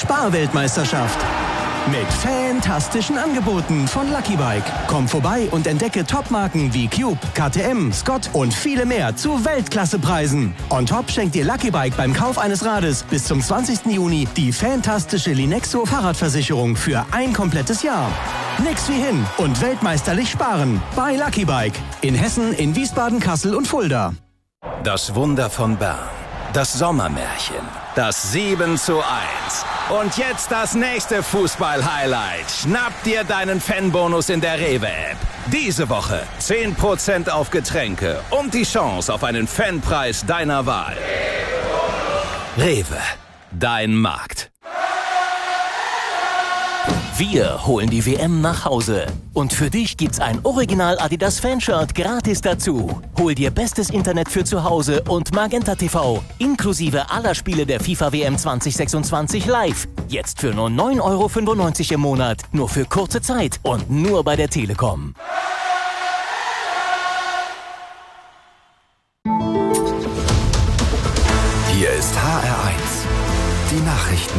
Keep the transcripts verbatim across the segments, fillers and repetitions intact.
Sparweltmeisterschaft. Mit fantastischen Angeboten von Lucky Bike. Komm vorbei und entdecke Topmarken wie Cube, K T M, Scott und viele mehr zu Weltklassepreisen. On top schenkt dir Lucky Bike beim Kauf eines Rades bis zum zwanzigsten Juni die fantastische Linexo Fahrradversicherung für ein komplettes Jahr. Nix wie hin und weltmeisterlich sparen bei Lucky Bike. In Hessen, in Wiesbaden, Kassel und Fulda. Das Wunder von Bern. Das Sommermärchen. Das sieben zu eins. Und jetzt das nächste Fußball-Highlight. Schnapp dir deinen Fanbonus in der Rewe-App. Diese Woche zehn Prozent auf Getränke und die Chance auf einen Fanpreis deiner Wahl. Rewe, dein Markt. Wir holen die W M nach Hause. Und für dich gibt's ein Original Adidas Fanshirt gratis dazu. Hol dir bestes Internet für zu Hause und Magenta T V. Inklusive aller Spiele der FIFA W M zwanzig sechsundzwanzig live. Jetzt für nur neun Euro fünfundneunzig im Monat. Nur für kurze Zeit und nur bei der Telekom. Hier ist H R eins. Die Nachrichten.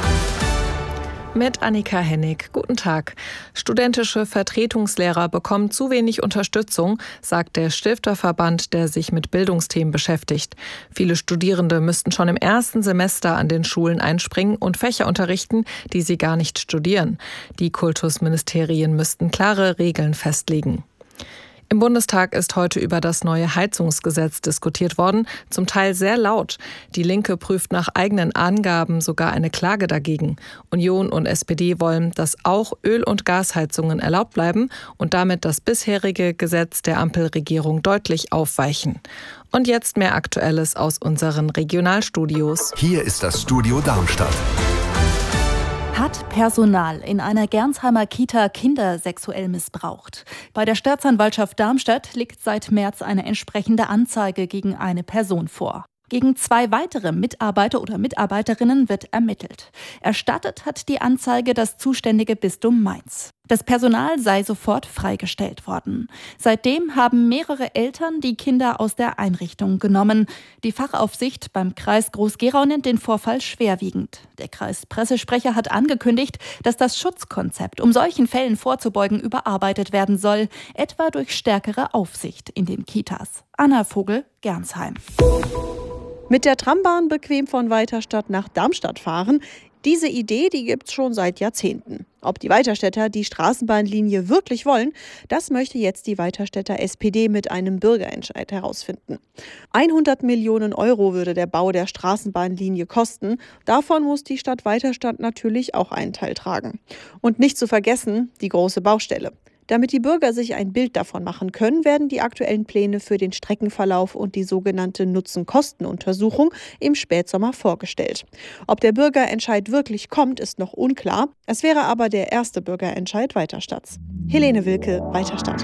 Mit Annika Hennig. Guten Tag. Studentische Vertretungslehrer bekommen zu wenig Unterstützung, sagt der Stifterverband, der sich mit Bildungsthemen beschäftigt. Viele Studierende müssten schon im ersten Semester an den Schulen einspringen und Fächer unterrichten, die sie gar nicht studieren. Die Kultusministerien müssten klare Regeln festlegen. Im Bundestag ist heute über das neue Heizungsgesetz diskutiert worden, zum Teil sehr laut. Die Linke prüft nach eigenen Angaben sogar eine Klage dagegen. Union und S P D wollen, dass auch Öl- und Gasheizungen erlaubt bleiben und damit das bisherige Gesetz der Ampelregierung deutlich aufweichen. Und jetzt mehr Aktuelles aus unseren Regionalstudios. Hier ist das Studio Darmstadt. Hat Personal in einer Gernsheimer Kita Kinder sexuell missbraucht? Bei der Staatsanwaltschaft Darmstadt liegt seit März eine entsprechende Anzeige gegen eine Person vor. Gegen zwei weitere Mitarbeiter oder Mitarbeiterinnen wird ermittelt. Erstattet hat die Anzeige das zuständige Bistum Mainz. Das Personal sei sofort freigestellt worden. Seitdem haben mehrere Eltern die Kinder aus der Einrichtung genommen. Die Fachaufsicht beim Kreis Groß-Gerau nennt den Vorfall schwerwiegend. Der Kreispressesprecher hat angekündigt, dass das Schutzkonzept, um solchen Fällen vorzubeugen, überarbeitet werden soll, etwa durch stärkere Aufsicht in den Kitas. Anna Vogel, Gernsheim. Mit der Trambahn bequem von Weiterstadt nach Darmstadt fahren, diese Idee, die gibt's schon seit Jahrzehnten. Ob die Weiterstädter die Straßenbahnlinie wirklich wollen, das möchte jetzt die Weiterstädter S P D mit einem Bürgerentscheid herausfinden. hundert Millionen Euro würde der Bau der Straßenbahnlinie kosten. Davon muss die Stadt Weiterstadt natürlich auch einen Teil tragen. Und nicht zu vergessen, die große Baustelle. Damit die Bürger sich ein Bild davon machen können, werden die aktuellen Pläne für den Streckenverlauf und die sogenannte Nutzen-Kosten-Untersuchung im Spätsommer vorgestellt. Ob der Bürgerentscheid wirklich kommt, ist noch unklar. Es wäre aber der erste Bürgerentscheid Weiterstadts. Helene Wilke, Weiterstadt.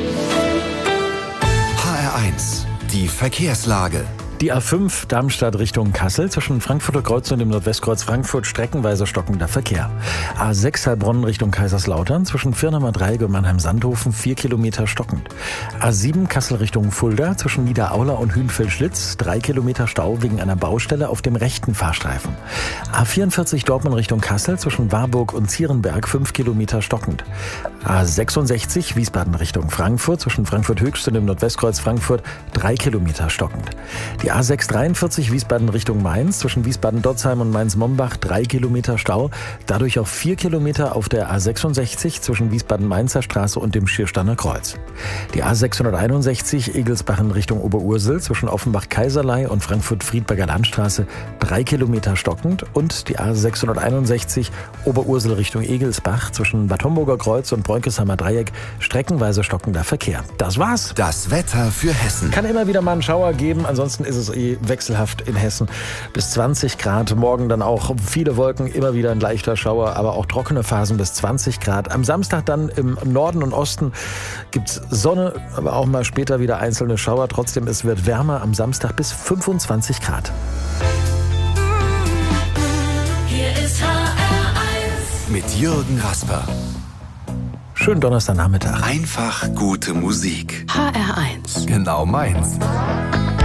H R eins. Die Verkehrslage. Die A fünf Darmstadt Richtung Kassel zwischen Frankfurter Kreuz und dem Nordwestkreuz Frankfurt streckenweise stockender Verkehr. A sechs Heilbronn Richtung Kaiserslautern zwischen Firnheimer Dreieck und Mannheim-Sandhofen vier Kilometer stockend. A sieben Kassel Richtung Fulda zwischen Niederaula und Hünfeld-Schlitz drei Kilometer Stau wegen einer Baustelle auf dem rechten Fahrstreifen. A vierundvierzig Dortmund Richtung Kassel zwischen Warburg und Zierenberg fünf Kilometer stockend. A sechsundsechzig Wiesbaden Richtung Frankfurt zwischen Frankfurt Höchst und dem Nordwestkreuz Frankfurt drei Kilometer stockend. Die A sechs dreiundvierzig Wiesbaden Richtung Mainz zwischen Wiesbaden-Dotzheim und Mainz-Mombach drei Kilometer Stau, dadurch auch vier Kilometer auf der A sechsundsechzig zwischen Wiesbaden-Mainzer Straße und dem Schiersteiner Kreuz. Die A sechshunderteinundsechzig Egelsbachen Richtung Oberursel zwischen Offenbach-Kaiserlei und Frankfurt-Friedberger Landstraße drei Kilometer stockend und die A sechshunderteinundsechzig Oberursel Richtung Egelsbach zwischen Bad Homburger Kreuz und Bräunkesheimer Dreieck streckenweise stockender Verkehr. Das war's. Das Wetter für Hessen. Kann immer wieder mal einen Schauer geben, ansonsten ist es eh wechselhaft in Hessen. Bis zwanzig Grad, morgen dann auch viele Wolken, immer wieder ein leichter Schauer, aber auch trockene Phasen bis zwanzig Grad. Am Samstag dann im Norden und Osten gibt's Sonne, aber auch mal später wieder einzelne Schauer. Trotzdem, es wird wärmer am Samstag bis fünfundzwanzig Grad. Hier ist H R eins. Mit Jürgen Rasper. Schönen Donnerstagnachmittag. Einfach gute Musik. H R eins. Genau meins.